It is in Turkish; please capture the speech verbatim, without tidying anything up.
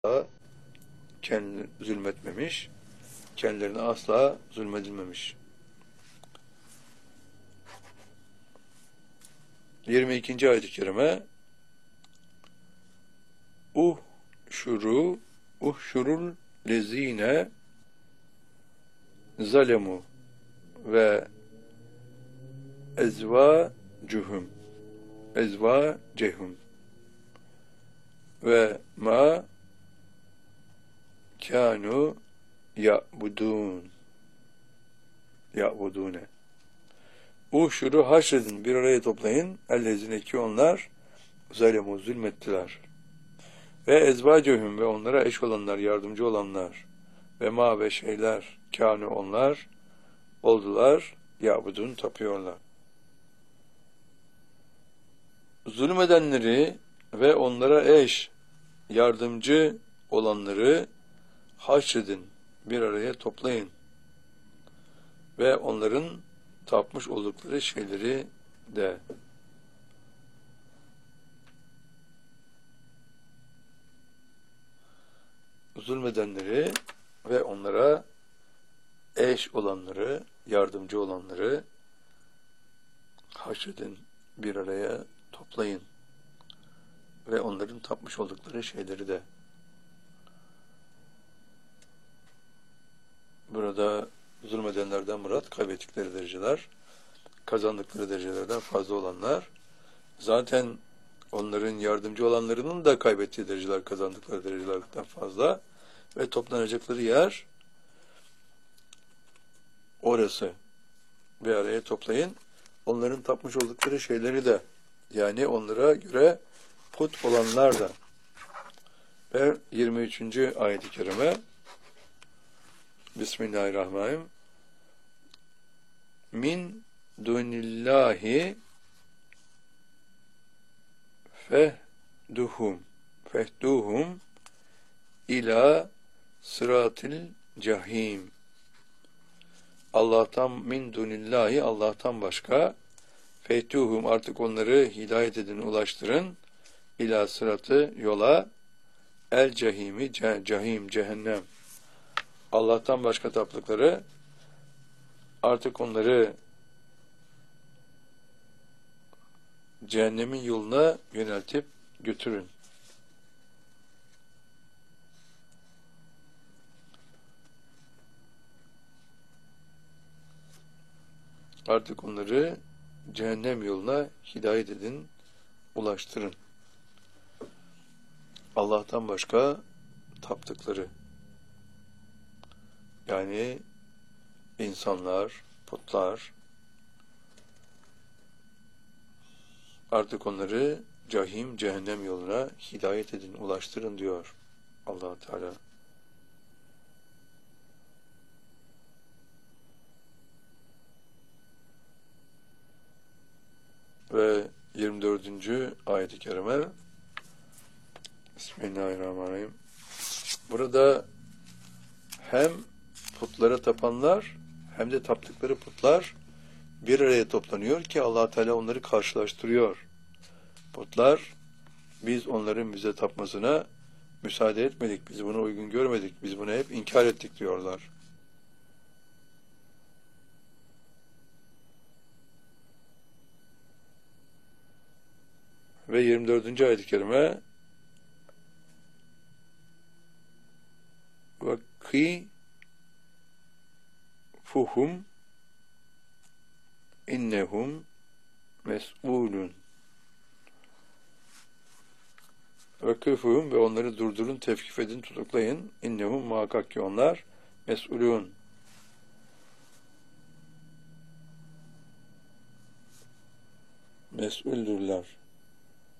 kendine zulmetmemiş, kendilerine asla zulmedilmemiş. yirmi ikinci ayet-i kerime Uhşuru Uhşurul lezine zalemu ve ezvacuhum ezvacehum ve ma kanu ya'budun ya'budune Uhşuru haşredin, bir araya toplayın, ellezine ki onlar zalemu zulmettiler. Ve ezvacehum ve onlara eş olanlar, yardımcı olanlar ve ma ve şeyler kânu onlar oldular, ya'budun tapıyorlar. Zulmedenleri ve onlara eş, yardımcı olanları haşredin, bir araya toplayın ve onların tapmış oldukları şeyleri de zulmedenleri ve onlara eş olanları, yardımcı olanları haşredin, bir araya toplayın ve onların tapmış oldukları şeyleri de. Burada zulmedenlerden murat kaybettikleri dereceler, kazandıkları derecelerden fazla olanlar, zaten onların yardımcı olanlarının da kaybettiği dereceler, kazandıkları derecelerden fazla ve toplanacakları yer orası. Bir araya toplayın. Onların tapmış oldukları şeyleri de, yani onlara göre put olanlar da. Ve yirmi üçüncü ayet-i kerime Bismillahirrahmanirrahim. Min dunillahi fehduhum fehduhum ila sıratil cahim. Allah'tan min dunillahi, Allah'tan başka, fehduhum artık onları hidayet edin, ulaştırın, ila sıratı, yola, el cahimi, cahim, cehennem. Allah'tan başka taptıkları artık onları cehennemin yoluna yöneltip götürün. Artık onları cehennem yoluna hidayet edin, ulaştırın. Allah'tan başka taptıkları, yani insanlar, putlar, artık onları cahim, cehennem yoluna hidayet edin, ulaştırın diyor Allah Teala. Ve yirmi dördüncü ayet-i kerime Bismillahirrahmanirrahim. Burada hem putlara tapanlar hem de taptıkları putlar bir araya toplanıyor ki Allah Teala onları karşılaştırıyor. Putlar, biz onların bize tapmasına müsaade etmedik, biz bunu uygun görmedik, biz bunu hep inkar ettik diyorlar. Ve yirmi dördüncü ayet-i kerime وَقِي fuhum innehum mes'ulun ve küfuhum ve onları durdurun, tevkif edin, tutuklayın. İnnehum muhakkak ki onlar mes'ulun mes'uldürler.